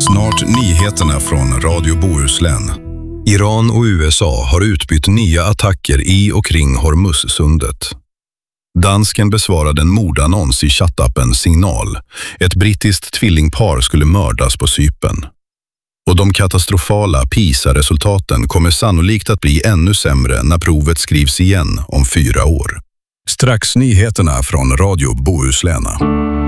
Snart nyheterna från Radio Bohuslän. Iran och USA har utbytt nya attacker i och kring Hormuzsundet. Dansken besvarade en mordannons i chattappen Signal. Ett brittiskt tvillingpar skulle mördas på Cypern. Och de katastrofala PISA-resultaten kommer sannolikt att bli ännu sämre när provet skrivs igen om 4 år. Strax nyheterna från Radio Bohuslän.